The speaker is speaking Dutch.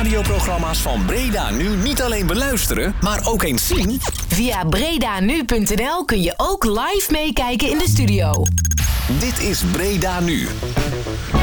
radioprogramma's van Breda Nu niet alleen beluisteren, maar ook eens zien? Via bredanu.nl kun je ook live meekijken in de studio. Dit is Breda Nu.